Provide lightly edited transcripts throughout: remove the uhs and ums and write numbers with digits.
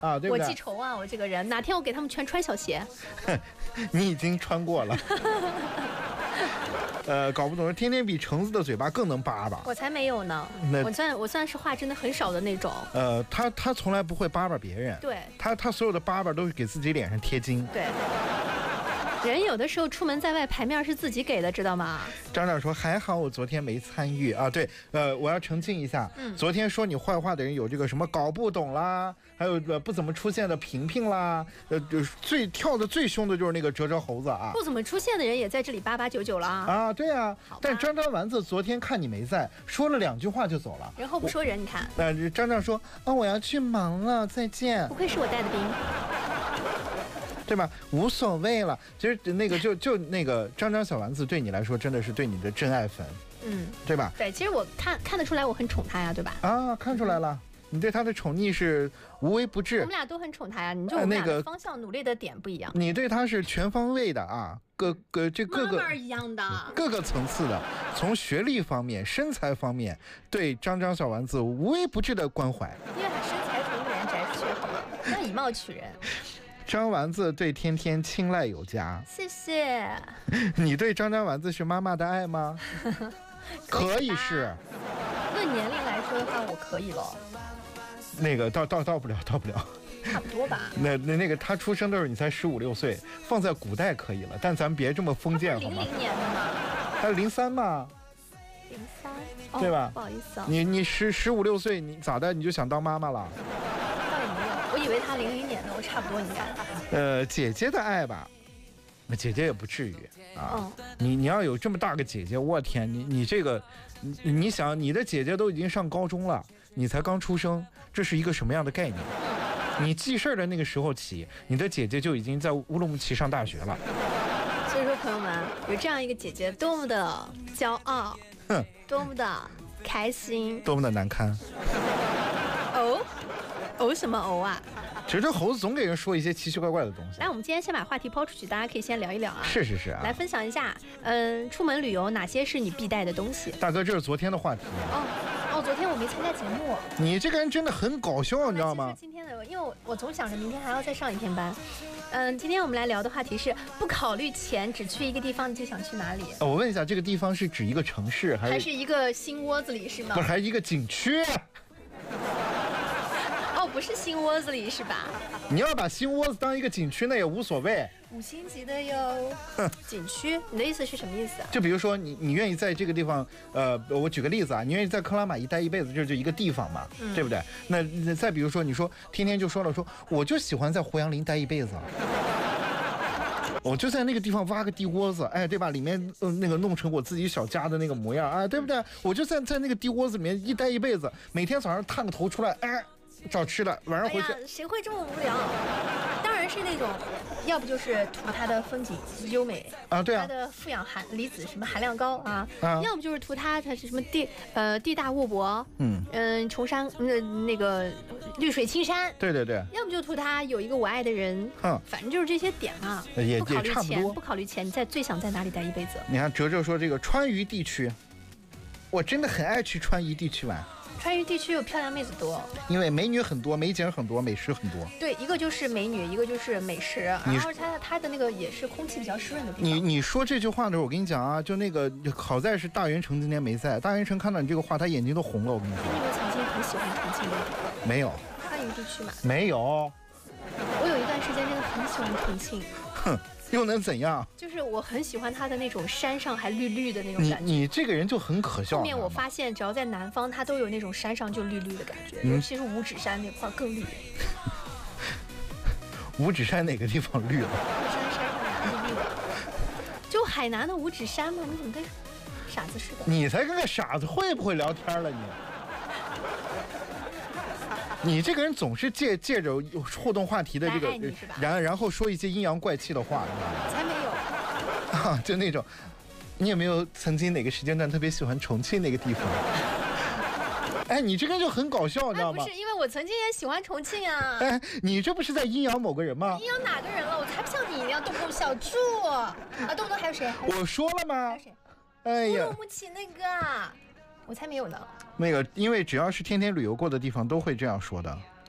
啊，对不对？ 我记仇啊，我这个人，哪天我给他们全穿小鞋。 你已经穿过了。搞不懂，天天比橙子的嘴巴更能叭叭。 我才没有呢，我算是话真的很少的那种。 他从来不会叭叭别人， 对， 他所有的叭叭都是给自己脸上贴金。 对。人有的时候出门在外，牌面是自己给的，知道吗？ 张长说还好我昨天没参与啊。对，我要澄清一下，昨天说你坏话的人有这个什么搞不懂啦，还有不怎么出现的萍萍啦，跳的最凶的就是那个哲哲猴子啊。 不怎么出现的人也在这里8899了啊。对啊，但张丸子昨天看你没在，说了2句话就走了。 人后不说人，你看。 张说啊，我要去忙了，再见。 不愧是我带的兵。 对吧？无所谓了。其实那个就那个张小丸子对你来说真的是对你的真爱粉，对吧？ 对，其实我看得出来我很宠他呀，对吧？ 啊，看出来了，你对他的宠溺是无微不至。 我们俩都很宠他呀，你就我们俩的方向努力的点不一样。 你对他是全方位的啊，各个妈妈一样的， 各个层次的，从学历方面、身材方面，对张小丸子无微不至的关怀。 因为他身材从人宅出去好吗？要以貌取人。 张丸子对天天青睐有加， 谢谢。 你对张丸子是妈妈的爱吗？可以是。 论年龄来说的话，我可以了。 那个到不了。 差不多吧。 那个他出生的时候你才15、16岁，放在古代可以了，但咱们别这么封建好吗？ 00年的嘛。 他是03嘛。 03， 对吧？ 不好意思啊。 你15、16岁，你咋的？你就想当妈妈了？ 倒也没有，我以为他00年的，我差不多应该。 姐姐的爱吧，姐姐也不至于啊。你要有这么大个姐姐，我天，你这个，你想你的姐姐都已经上高中了，你才刚出生，这是一个什么样的概念？你记事儿的那个时候起，你的姐姐就已经在乌鲁木齐上大学了。 所以说，朋友们，有这样一个姐姐，多么的骄傲，多么的开心， 多么的难堪。 哦什么啊？ 这猴子总给人说一些奇奇怪怪的东西。 来，我们今天先把话题抛出去，大家可以先聊一聊啊。 是啊。 来分享一下，出门旅游哪些是你必带的东西？ 大哥，这是昨天的话题。 昨天我没参加节目。 你这个人真的很搞笑，你知道吗？ 今天的，因为我总想着明天还要再上一天班。今天我们来聊的话题是不考虑钱，只去一个地方，你最想去哪里？ 我问一下，这个地方是指一个城市，还是一个新窝子里是吗？ 不是，还是一个景区？ 不是新窝子里是吧？ 你要把新窝子当一个景区，那也无所谓。 5星级的哟。景区，你的意思是什么意思啊？ 就比如说你愿意在这个地方，我举个例子啊，你愿意在克拉玛依待一辈子，就一个地方嘛，对不对？那再比如说，你说天天就说我就喜欢在胡杨林待一辈子。我就在那个地方挖个地窝子，对吧？里面那个弄成我自己小家的那个模样，对不对？我就在那个地窝子里面一待一辈子，每天早上探个头出来，找吃的，晚上回去。 谁会这么无聊？当然是那种，要不就是图它的风景优美啊，对啊， 它的富氧离子什么含量高啊，要不就是图它是什么地大物博，崇山那个绿水青山， 对， 要不就图它有一个我爱的人，反正就是这些点嘛。 也不考虑钱， 差不多。 不考虑钱，你最想在哪里待一辈子？ 你看哲哲说这个川渝地区，我真的很爱去川渝地区玩。 川渝地区有漂亮妹子多， 因为美女很多，美景很多，美食很多。 对，一个就是美女，一个就是美食，然后它的那个也是空气比较湿润的地方。你说这句话的时候，我跟你讲啊，就那个好在是大元城今天没在，大元城看到你这个话，他眼睛都红了。我跟你说， 你有没有曾经很喜欢重庆的？ 没有。 川渝地区嘛？ 没有。 我有一段时间真的很喜欢重庆。 哼。又能怎样？ 就是我很喜欢它的那种山上还绿绿的那种感觉。 你这个人就很可笑。 后面我发现，只要在南方，它都有那种山上就绿绿的感觉，尤其是五指山那块更绿。 五指山哪个地方绿了？ 山上绿绿的。就海南的五指山嘛，你怎么跟傻子似的？ 你才跟个傻子，会不会聊天了你？你这个人总是借着互动话题的这个，然后说一些阴阳怪气的话， 才没有啊，就那种，你有没有曾经哪个时间段特别喜欢重庆那个地方？你这个人就很搞笑，你知道吗？ 不是，因为我曾经也喜欢重庆啊。 你这不是在阴阳某个人吗？ 阴阳哪个人了？我才不像你一样，动不动小柱啊，动不动还有谁？ 我说了吗？ 还有谁？乌鲁木齐那个。我才没有呢。 那个，因为只要是天天旅游过的地方，都会这样说的。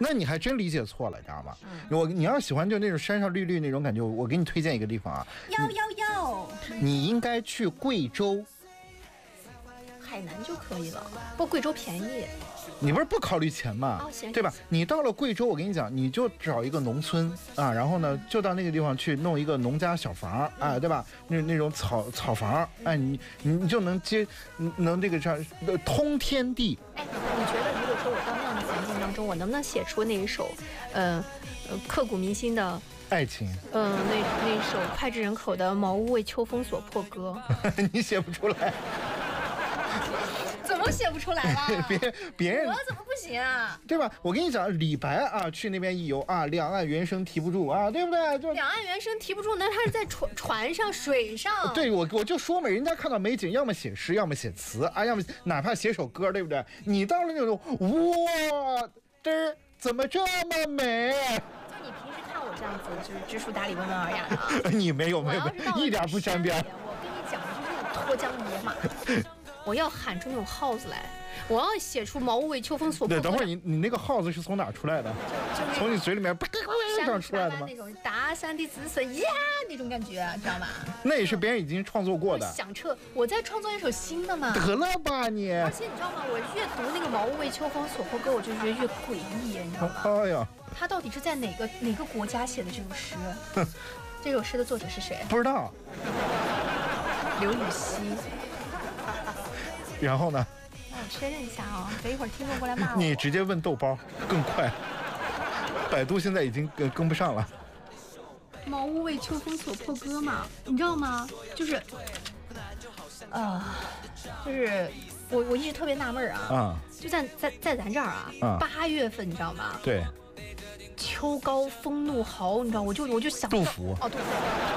那你还真理解错了，知道吗？你要喜欢就那种山上绿绿那种感觉，我给你推荐一个地方啊。 要， 你应该去贵州。 海南就可以了，不过贵州便宜。 你不是不考虑钱吗？对吧？你到了贵州，我跟你讲，你就找一个农村啊，然后呢，就到那个地方去弄一个农家小房啊，对吧？那种草房，哎，你就能能这个啥通天地。 哎，你觉得如果说我到那样的环境当中，我能不能写出那一首，刻骨铭心的爱情？ 那首脍炙人口的《茅屋为秋风所破歌》？ 你写不出来。 怎么写不出来了？ 别人我怎么不行啊？ 对吧？我跟你讲，李白啊，去那边一游啊，两岸猿声啼不住啊，对不对？就两岸猿声啼不住，那他是在船上、水上。 对，我就说嘛，人家看到美景，要么写诗，要么写词啊，要么哪怕写首歌，对不对？你到了那种，哇，这怎么这么美？ 就你平时看我这样子，就是知书达理、温文尔雅的啊。 你没有，一点不沾边。 我跟你讲，就是那种脱缰野马。我要喊出那种号子来，我要写出茅屋为秋风所破歌。 对，等会儿你那个号子是从哪出来的？从你嘴里面这样出来的吗？ 那种大山的子孙呀，那种感觉，知道吗？ 那也是别人已经创作过的。 响彻，我在创作一首新的嘛。 得了吧你！ 而且你知道吗？我越读那个茅屋为秋风所破歌，我就觉得越诡异，你知道吗？ 哎呀， 他到底是在哪个国家写的这首诗？这首诗的作者是谁？ 不知道。 刘禹锡。 然后呢？ 我确认一下啊，等一会儿听众过来骂我。 你直接问豆包更快，百度现在已经跟不上了。 茅屋为秋风所破歌嘛，你知道吗？就是我一直特别纳闷啊，就在咱这儿啊，8月份你知道吗？ 对。 秋高风怒号，你知道，我就想杜甫。 哦，杜甫。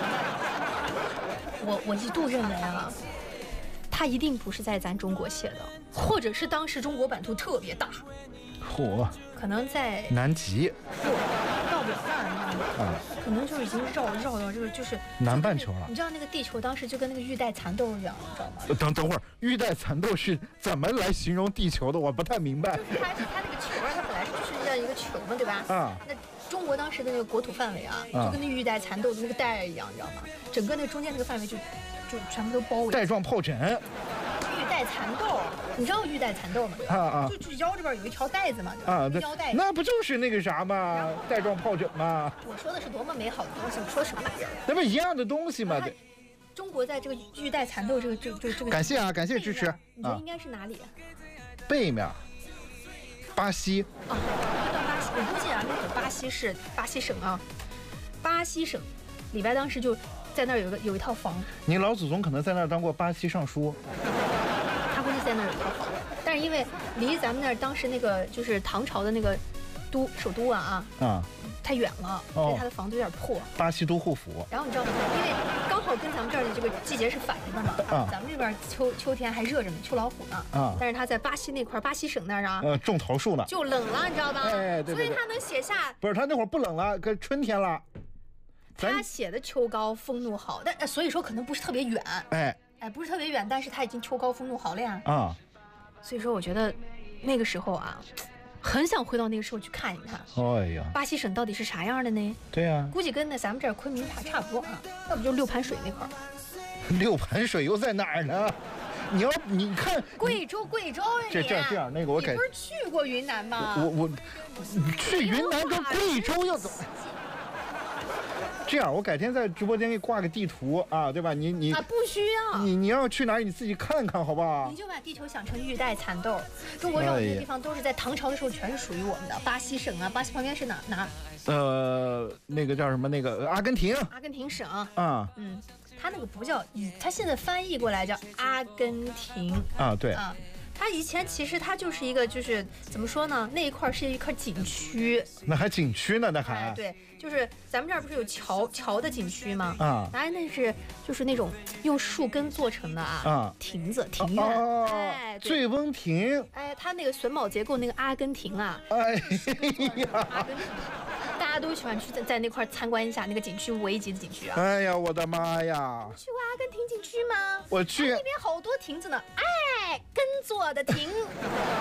我一度认为啊。他一定不是在咱中国写的，或者是当时中国版图特别大， 嚯， 可能在南极， 不到不了那儿，你知道吗？可能就是已经绕到这个就是南半球了。 你知道那个地球当时就跟那个玉带蚕豆一样，你知道吗？ 等会儿，玉带蚕豆是怎么来形容地球的？我不太明白。 就是它那个球啊，它本来就是这样一个球嘛，对吧？那中国当时的那个国土范围啊，就跟那玉带蚕豆的那个带一样，你知道吗？整个那个中间那个范围就全部都包围。 带状疱疹。 玉带蚕豆，你知道玉带蚕豆吗？就腰这边有一条带子嘛，对，腰带。 那不就是那个啥吗？带状疱疹吗？ 我说的是多么美好的东西，你说什么玩意儿？ 那不一样的东西吗？对。 中国在这个玉带蚕豆这个。 感谢啊，感谢支持。 你觉得应该是哪里？ 背面。巴西。 到巴西，我估计啊，那个巴西是巴西省啊，巴西省，李白当时就。在那儿有一套房， 您老祖宗可能在那儿当过巴西尚书， 他估计在那儿有一套房，但是因为离咱们那儿当时那个就是唐朝的那个首都太远了，所以他的房子有点破。 巴西都护府。 然后你知道吗？因为刚好跟咱们这儿的这个季节是反着的嘛，咱们这边秋天还热着呢，秋老虎呢，但是他在巴西那块，巴西省那儿啊， 种桃树呢， 就冷了，你知道吗？ 对， 所以他能写下。 不是他那会儿不冷了，可春天了。 他写的秋高风怒号，但所以说可能不是特别远，不是特别远，但是他已经秋高风怒号了呀。所以说我觉得那个时候啊，很想回到那个时候去看一看。 哎呀， 巴西省到底是啥样的呢？ 对呀， 估计跟那咱们这儿昆明塔差不多啊，要不就六盘水那块儿。 六盘水又在哪儿呢？你看贵州这样那个我你不是去过云南吗？ 我去云南跟贵州又怎么？这样，我改天在直播间给你挂个地图啊，对吧？你不需要， 你要去哪儿你自己看看，好不好？ 你就把地球想成玉带蚕豆，中国有些地方都是在唐朝的时候全是属于我们的。巴西省啊，巴西旁边是哪？ 那个叫什么？那个阿根廷省啊， 它那个不叫，它现在翻译过来叫阿根廷啊，对啊。它以前其实它就是一个，就是怎么说呢？那一块是一块景区， 那还景区呢？那还对，就是咱们这儿不是有桥的景区吗？那是就是那种用树根做成的亭子庭院， 醉翁亭， 它那个榫卯结构那个阿根廷啊， 哎呀， 阿根廷。大家都喜欢去在那块参观一下那个景区，5A级的景区啊！ 哎呀，我的妈呀！ 去过阿根廷景区吗？ 我去， 那边好多亭子呢，根做的亭，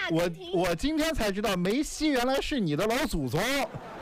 我今天才知道梅西原来是你的老祖宗。